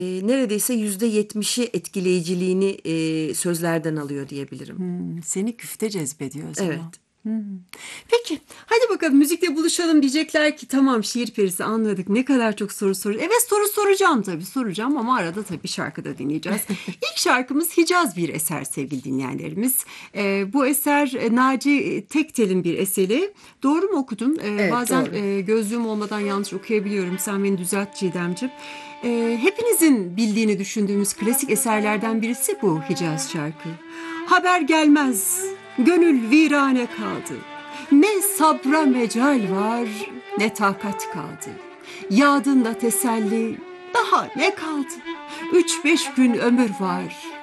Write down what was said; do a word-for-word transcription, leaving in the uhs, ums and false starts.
Eee, neredeyse yüzde yetmişi etkileyiciliğini, eee, sözlerden alıyor diyebilirim. Hımm, seni güfte cezbediyor o Evet. zaman. Hımm. Peki, hadi bakalım müzikle buluşalım diyecekler ki tamam şiir perisi anladık. Ne kadar çok soru soru Evet, soru soracağım tabii, soracağım ama arada tabii şarkı da dinleyeceğiz. İlk şarkımız Hicaz bir eser sevgili dinleyenlerimiz. Eee, bu eser, eee, Naci Tektel'in bir eseri. Doğru mu okudum? Eee, Evet, bazen, doğru. eee, gözlüğüm olmadan yanlış okuyabiliyorum. Sen beni düzelt Çiğdemciğim. Eee, hepinizin bildiğini düşündüğümüz klasik eserlerden birisi bu Hicaz şarkı. Haber gelmez, gönül virane kaldı. Ne sabra mecal var, ne takat kaldı. Yadında teselli, daha ne kaldı? Üç beş gün ömür var,